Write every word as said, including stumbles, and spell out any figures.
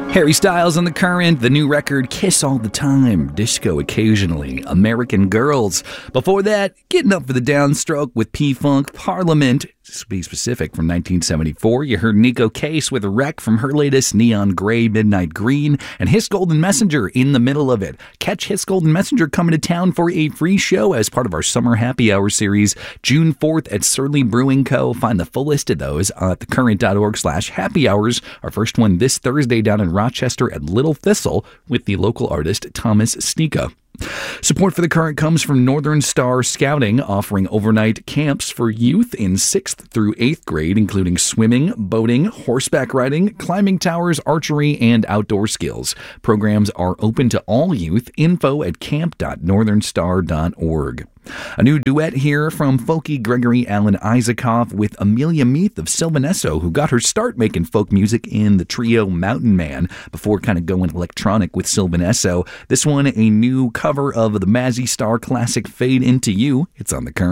Harry Styles on The Current, the new record Kiss All the Time, Disco Occasionally, American Girls. Before that, Getting Up for the Downstroke with P-Funk, Parliament, to be specific, from nineteen seventy-four. You heard Nico Case with a Wreck from her latest Neon Grey, Midnight Green, and His Golden Messenger in the middle of it. Catch His Golden Messenger coming to town for a free show as part of our Summer Happy Hour series, June fourth at Surly Brewing Co. Find the full list of those at thecurrent.org slash happy hours. Our first one this Thursday down in Rochester at Little Thistle with the local artist Thomas Stika. Support for The Current comes from Northern Star Scouting, offering overnight camps for youth in sixth through eighth grade, including swimming, boating, horseback riding, climbing towers, archery, and outdoor skills. Programs are open to all youth. Info at camp dot northern star dot org. A new duet here from folky Gregory Alan Isaacoff with Amelia Meath of Sylvanesso, who got her start making folk music in the trio Mountain Man before kind of going electronic with Sylvanesso. This one, a new cover of the Mazzy Star classic Fade Into You. It's on The Current.